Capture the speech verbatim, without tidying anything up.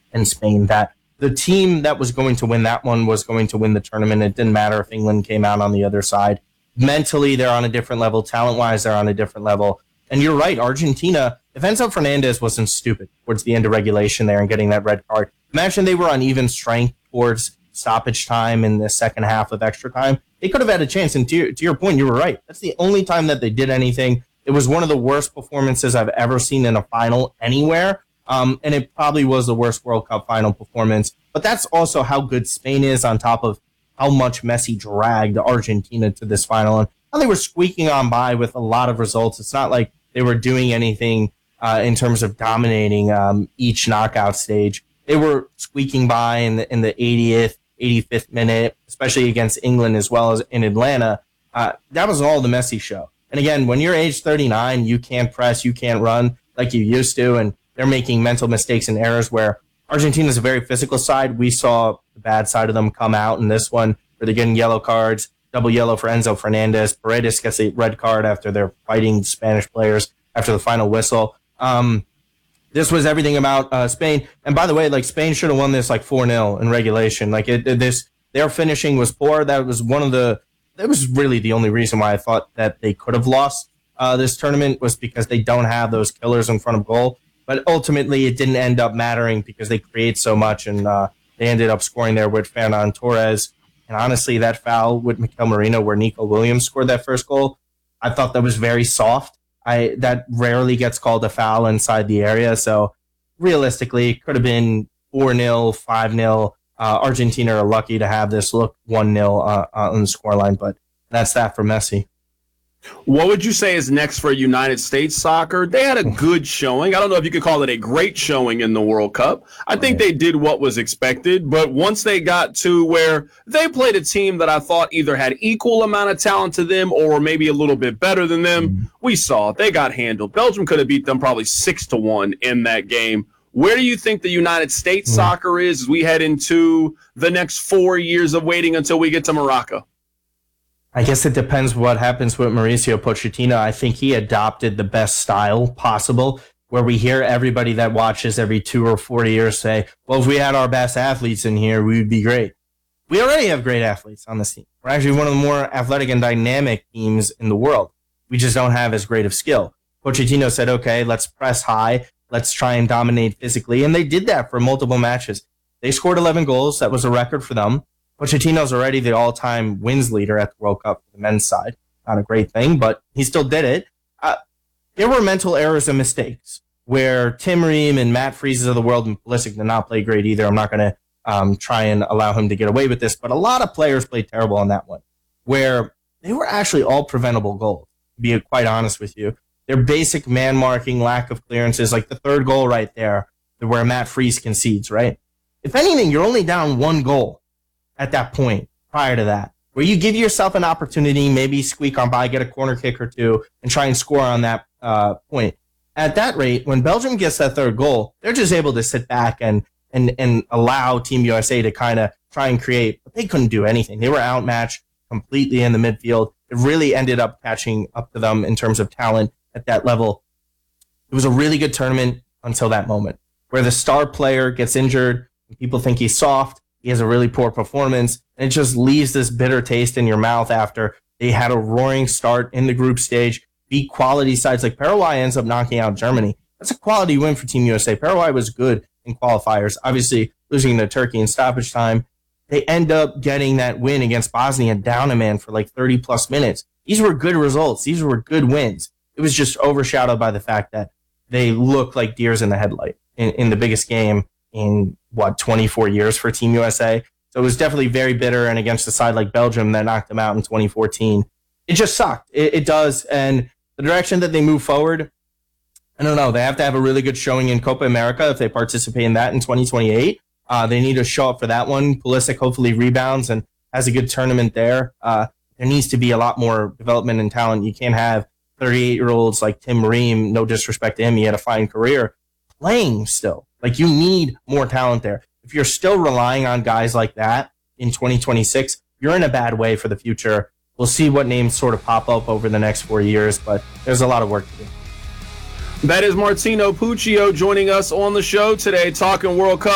and Spain, that the team that was going to win that one was going to win the tournament. It didn't matter if England came out on the other side. Mentally, they're on a different level. Talent-wise, they're on a different level. And you're right, Argentina, if Enzo Fernandez wasn't stupid towards the end of regulation there and getting that red card, imagine they were on even strength towards stoppage time in the second half of extra time. They could have had a chance. And to your, to your point, you were right. That's the only time that they did anything. It was one of the worst performances I've ever seen in a final anywhere. Um, and it probably was the worst World Cup final performance. But that's also how good Spain is, on top of how much Messi dragged Argentina to this final. And how they were squeaking on by with a lot of results. It's not like they were doing anything uh, in terms of dominating um, each knockout stage. They were squeaking by in the in the eightieth, eighty-fifth minute, especially against England as well as in Atlanta. Uh, that was all the Messi show. And again, when you're age thirty-nine, you can't press, you can't run like you used to, and they're making mental mistakes and errors where Argentina's a very physical side. We saw the bad side of them come out in this one, where they're getting yellow cards, double yellow for Enzo Fernandez. Paredes gets a red card after they're fighting Spanish players after the final whistle. Um, this was everything about uh, Spain. And by the way, like, Spain should have won this like four nil in regulation. Like, it, it, this, their finishing was poor. That was one of the, that was really the only reason why I thought that they could have lost uh, this tournament, was because they don't have those killers in front of goal. But ultimately, it didn't end up mattering because they create so much, and uh, they ended up scoring there with Ferran Torres. And honestly, that foul with Mikel Merino where Nico Williams scored that first goal, I thought that was very soft. I That rarely gets called a foul inside the area. So realistically, it could have been four nil, five nil. Uh, Argentina are lucky to have this look one nil uh, on the scoreline, but that's that for Messi. What would you say is next for United States soccer? They had a good showing. I don't know if you could call it a great showing in the World Cup. I think they did what was expected, but once they got to where they played a team that I thought either had equal amount of talent to them or maybe a little bit better than them, mm-hmm. we saw they got handled. Belgium could have beat them probably six to one in that game. Where do you think the United States mm-hmm. soccer is as we head into the next four years of waiting until we get to Morocco? I guess it depends what happens with Mauricio Pochettino. I think he adopted the best style possible, where we hear everybody that watches every two or four years say, well, if we had our best athletes in here, we would be great. We already have great athletes on this team. We're actually one of the more athletic and dynamic teams in the world. We just don't have as great of skill. Pochettino said, okay, let's press high. Let's try and dominate physically. And they did that for multiple matches. They scored eleven goals. That was a record for them. Pochettino's already the all-time wins leader at the World Cup for the men's side. Not a great thing, but he still did it. Uh, there were mental errors and mistakes where Tim Ream and Matt Freezes of the world, and Pulisic did not play great either. I'm not going to um, try and allow him to get away with this, but a lot of players played terrible on that one, where they were actually all preventable goals, to be quite honest with you. Their basic man-marking, lack of clearances, like the third goal right there, where Matt Freeze concedes, right? If anything, you're only down one goal at that point prior to that, where you give yourself an opportunity, maybe squeak on by, get a corner kick or two, and try and score on that uh, point. At that rate, when Belgium gets that third goal, they're just able to sit back and and and allow Team U S A to kind of try and create, but they couldn't do anything. They were outmatched completely in the midfield. It really ended up catching up to them in terms of talent at that level. It was a really good tournament until that moment, where the star player gets injured, and people think he's soft. He has a really poor performance, and it just leaves this bitter taste in your mouth after they had a roaring start in the group stage, beat quality sides. Like Paraguay ends up knocking out Germany. That's a quality win for Team U S A. Paraguay was good in qualifiers, obviously losing to Turkey in stoppage time. They end up getting that win against Bosnia down a man for like thirty plus minutes. These were good results. These were good wins. It was just overshadowed by the fact that they look like deers in the headlight in, in the biggest game in what, twenty-four years for Team U S A. So it was definitely very bitter, and against a side like Belgium that knocked them out in twenty fourteen. It just sucked. It, it does. And the direction that they move forward, I don't know. They have to have a really good showing in Copa America if they participate in that in twenty twenty-eight. Uh, they need to show up for that one. Pulisic hopefully rebounds and has a good tournament there. Uh, there needs to be a lot more development and talent. You can't have thirty-eight-year-olds like Tim Ream, no disrespect to him, he had a fine career, playing still. Like, you need more talent there. If you're still relying on guys like that in twenty twenty-six, you're in a bad way for the future. We'll see what names sort of pop up over the next four years, but there's a lot of work to do. That is Martino Puccio joining us on the show today, talking World Cup.